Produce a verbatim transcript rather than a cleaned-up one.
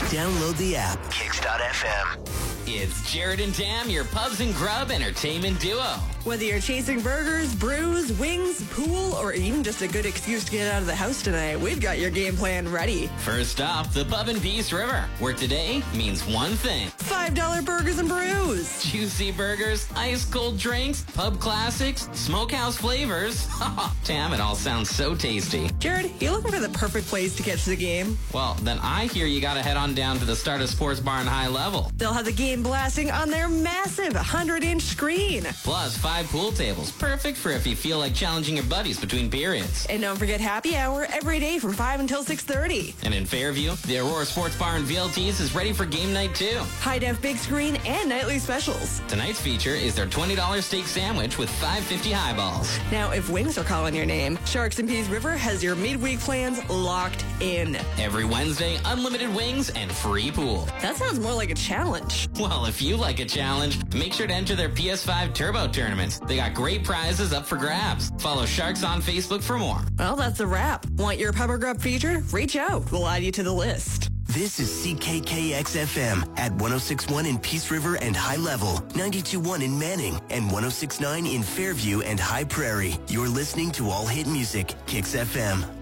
Download the app. Kicks dot F M. It's Jared and Tam, your pubs and grub entertainment duo. Whether you're chasing burgers, brews, wings, pool, or even just a good excuse to get out of the house tonight, we've got your game plan ready. First up, the Pub in Peace River, where today means one thing. five dollar burgers and brews. Juicy burgers, ice-cold drinks, pub classics, smokehouse flavors. Tam, it all sounds so tasty. Jared, you looking for the perfect place to catch the game? Well, then I hear you gotta head on down to the Stardust Sports Bar in High Level. They'll have the game blasting on their massive one hundred inch screen. Plus, five pool tables, perfect for if you feel like challenging your buddies between periods. And don't forget happy hour every day from five until six thirty. And in Fairview, the Aurora Sports Bar and V L Ts is ready for game night too. High-def big screen and nightly specials. Tonight's feature is their twenty dollar steak sandwich with five fifty highballs. Now, if wings are calling your name, Sharks and Peace River has your midweek plans locked in. Every Wednesday, unlimited wings and free pool. That sounds more like a challenge. Well, if you like a challenge, make sure to enter their P S five Turbo tournaments. They got great prizes up for grabs. Follow Sharks on Facebook for more. Well, that's a wrap. Want your pub or grub featured? Reach out. We'll add you to the list. This is C K K X F M at one oh six point one in Peace River and High Level, ninety-two point one in Manning, and one oh six point nine in Fairview and High Prairie. You're listening to All Hit Music, Kicks F M.